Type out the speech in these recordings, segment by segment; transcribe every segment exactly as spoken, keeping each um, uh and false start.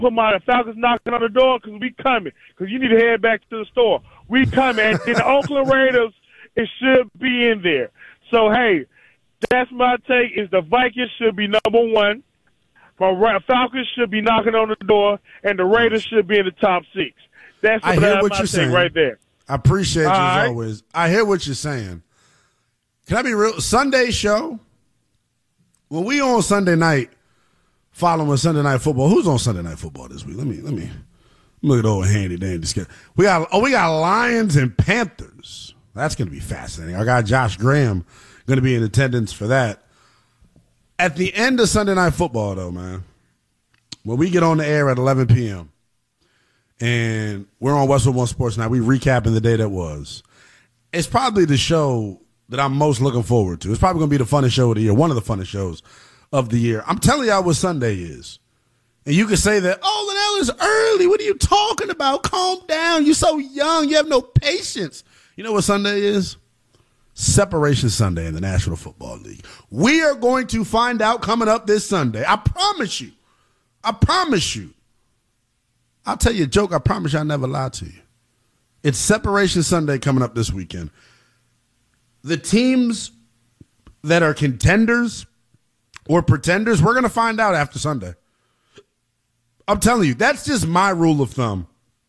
put my Falcons knocking on the door because we coming. Because you need to head back to the store. We coming. And then the Oakland Raiders, it should be in there. So, hey, that's my take is the Vikings should be number one. My Falcons should be knocking on the door, and the Raiders should be in the top six. That's I hear what my you're take saying right there. I appreciate you All as right. always. I hear what you're saying. Can I be real? Sunday show, when we on Sunday night following Sunday Night Football, who's on Sunday Night Football this week? Let me let me look at old handy dandy schedule. We got oh we got Lions and Panthers. That's going to be fascinating. I got Josh Graham going to be in attendance for that. At the end of Sunday Night Football, though, man, when we get on the air at eleven p.m. and we're on Westwood One Sports Night, we recapping the day that was. It's probably the show that I'm most looking forward to. It's probably going to be the funnest show of the year, one of the funnest shows of the year. I'm telling y'all what Sunday is. And you can say that, oh, Linnell, it's early. What are you talking about? Calm down. You're so young. You have no patience. You know what Sunday is? Separation Sunday in the National Football League. We are going to find out coming up this Sunday. I promise you. I promise you. I'll tell you a joke. I promise you I'll never lie to you. It's Separation Sunday coming up this weekend. The teams that are contenders or pretenders, we're going to find out after Sunday. I'm telling you, that's just my rule of thumb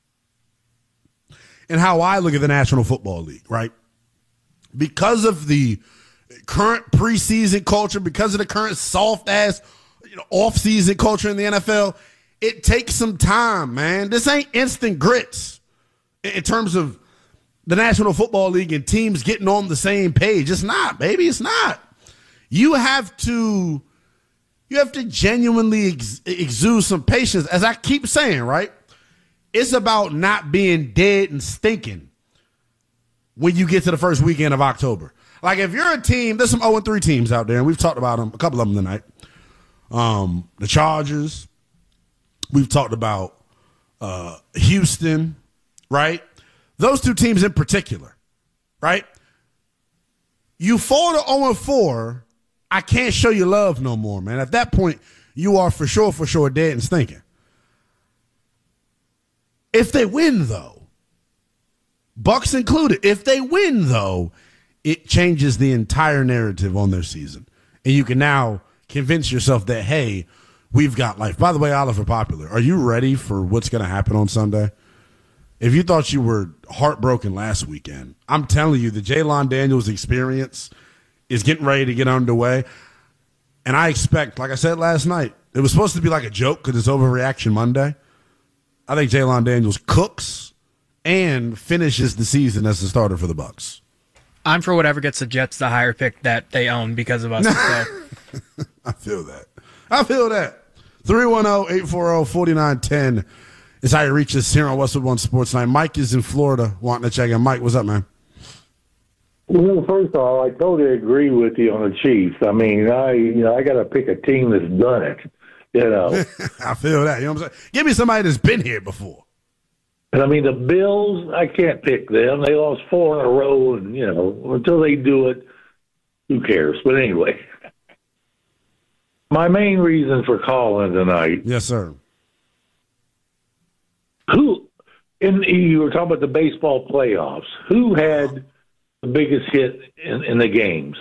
and how I look at the National Football League, right? Because of the current preseason culture, because of the current soft-ass you know, off-season culture in the N F L, it takes some time, man. This ain't instant grits in terms of the National Football League and teams getting on the same page. It's not, baby. It's not. You have to, you have to genuinely ex- exude some patience. As I keep saying, right? It's about not being dead and stinking when you get to the first weekend of October. Like if you're a team, there's some oh and three teams out there, and we've talked about them, a couple of them tonight. Um, the Chargers. We've talked about uh, Houston, right? Those two teams in particular, right? You fall to oh and four, I can't show you love no more, man. At that point, you are for sure, for sure dead and stinking. If they win, though, Bucks included, if they win, though, it changes the entire narrative on their season. And you can now convince yourself that, hey, we've got life. By the way, Oliver Popular, are you ready for what's going to happen on Sunday? If you thought you were heartbroken last weekend, I'm telling you, the Jaylon Daniels experience is getting ready to get underway. And I expect, like I said last night, it was supposed to be like a joke because it's Overreaction Monday. I think Jaylon Daniels cooks and finishes the season as the starter for the Bucks. I'm for whatever gets the Jets the higher pick that they own because of us. So. I feel that. I feel that. three one zero, eight four zero, four nine one zero is how you reach us here on Westwood One Sports Night. Mike is in Florida wanting to check in. Mike, what's up, man? Well, first of all, I totally agree with you on the Chiefs. I mean, I you know I got to pick a team that's done it. You know, I feel that. You know what I'm saying? Give me somebody that's been here before. And I mean, the Bills, I can't pick them. They lost four in a row, and you know, until they do it, who cares? But anyway, my main reason for calling tonight. Yes, sir. Who, in you were talking about the baseball playoffs. Who had the biggest hit in, in the games?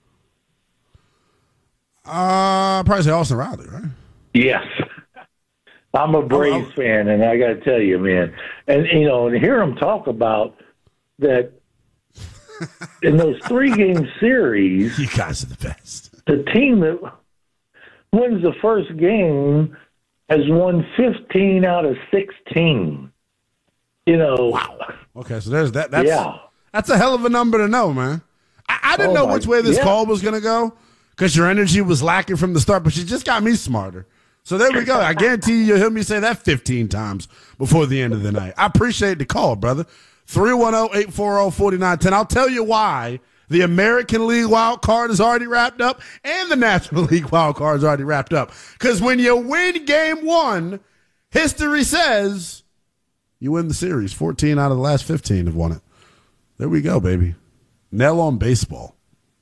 Uh, probably say Austin Riley, right? Yes. I'm a Braves oh, oh. fan, and I got to tell you, man, and you know, and hear them talk about that in those three-game series. You guys are the best. The team that wins the first game has won fifteen out of sixteen. You know. Wow. Okay, so there's that. That's, yeah. That's a hell of a number to know, man. I, I didn't oh know my, which way this yeah. call was going to go because your energy was lacking from the start, but you just got me smarter. So there we go. I guarantee you you'll hear me say that fifteen times before the end of the night. I appreciate the call, brother. three one zero, eight four zero, four nine one zero. I'll tell you why the American League wild card is already wrapped up and the National League wild card is already wrapped up. Because when you win game one, history says you win the series. fourteen out of the last fifteen have won it. There we go, baby. Nail on baseball.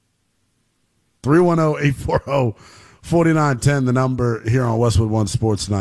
three one zero, eight four zero, four nine one zero, the number here on Westwood One Sports Night.